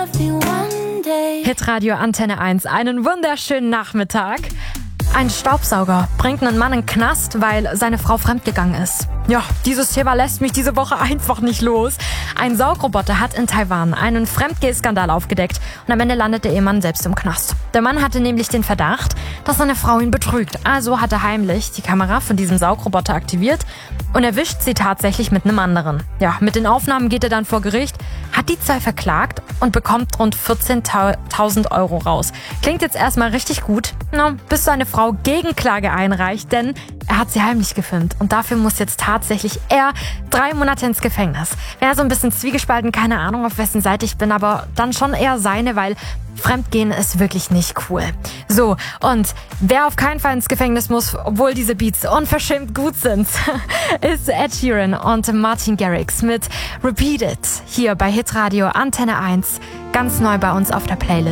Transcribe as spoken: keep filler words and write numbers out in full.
Hitradio Antenne eins, einen wunderschönen Nachmittag. Ein Staubsauger bringt einen Mann in den Knast, weil seine Frau fremdgegangen ist. Ja, dieses Thema lässt mich diese Woche einfach nicht los. Ein Saugroboter hat in Taiwan einen Fremdgehskandal aufgedeckt und am Ende landet der Ehemann selbst im Knast. Der Mann hatte nämlich den Verdacht, dass seine Frau ihn betrügt. Also hat er heimlich die Kamera von diesem Saugroboter aktiviert und erwischt sie tatsächlich mit einem anderen. Ja, mit den Aufnahmen geht er dann vor Gericht, hat die zwei verklagt und bekommt rund vierzehntausend Euro raus. Klingt jetzt erstmal richtig gut, na, bis seine Frau Gegenklage einreicht, denn er hat sie heimlich gefilmt und dafür muss jetzt tatsächlich er drei Monate ins Gefängnis. Wäre so ein bisschen zwiegespalten, keine Ahnung, auf wessen Seite ich bin, aber dann schon eher seine, weil Fremdgehen ist wirklich nicht cool. So, und wer auf keinen Fall ins Gefängnis muss, obwohl diese Beats unverschämt gut sind, ist Ed Sheeran und Martin Garrix mit Repeat It hier bei Hitradio Antenne eins, ganz neu bei uns auf der Playlist.